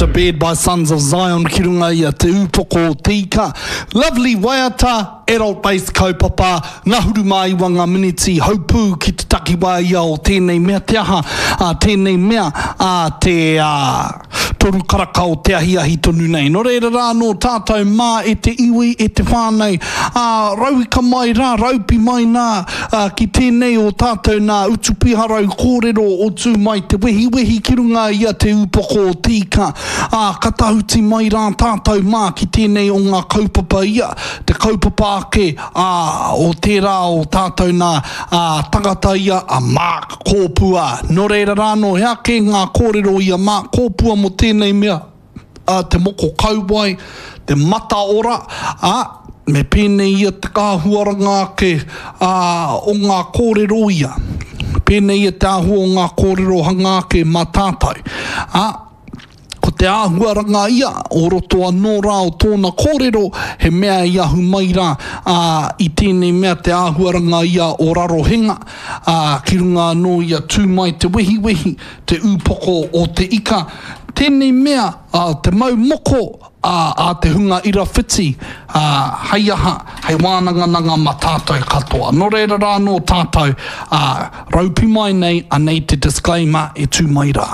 to bed by Sons of Zion ki runga ia te upoko o te ika. Lovely waiata, adult-based kaupapa, ngā huru mai wanga miniti, haupū ki te takiwā ia o tēnei mea te aha, tēnei mea te toru karaka o te ahi tonu nei. No reira rā no tātou mā e te iwi, e te whānei, rauika mai rā, raupi mai nā, ki tēnei o tātou nā utupiharau kōrero o tū mai te wehi ki runga ia te upoko o te ika. Katahuti mai rā tātou mā ki tēnei o ngā kaupapa ia, te kaupapa ake o tērā o tātou nā tangata ia a Mark Kōpua. No reira rā no hea ke ngā kōrero ia Mark Kōpua mo tēnei mea, te moko kauwai, te mata ora, me pēnei ia te kāhuaranga ake o ngā kōrero ia. Pēnei ia te āhua o ngā kōrero hanga ake mā tātou. Ko te āhuaranga ia, o roto anō rā o tōna kōrero, he mea i ahu mai rā i tēnei mea te āhuaranga ia o rarohenga, ki runga anō ia tū mai te wehi, te upoko o te ika. Tēnei mea, te maumoko, te hunga ira whiti, hei aha, hei wānanga ma tātou katoa. No reira rā no tātou, raupi mai nei, anei te disclaimer e tū mai rā.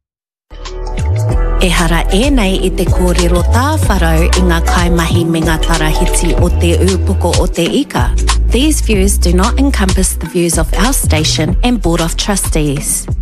E hara nei I te kōrero tā wharau I ngā kaimahi me ngā tarahiti o te upoko o te ika. These views do not encompass the views of our station and Board of Trustees.